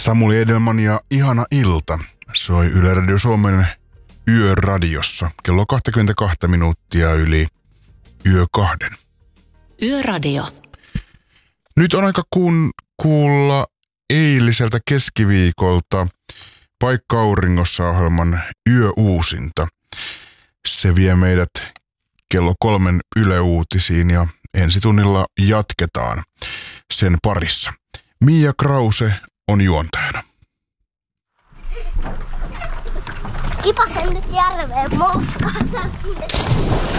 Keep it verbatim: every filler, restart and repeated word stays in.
Samuli Edelman ja Ihana ilta soi Yle Radio Suomen Yöradiossa kello kaksikymmentäkaksi minuuttia yli yö kahden. Yöradio. Nyt on aika kuun, kuulla eiliseltä keskiviikolta Paikka Auringossa -ohjelman yöuusinta. Se vie meidät kello kolmen Yle Uutisiin ja ensi tunnilla jatketaan sen parissa. Mia Krause on juontajana. Kipasen nyt järveen moukkaan.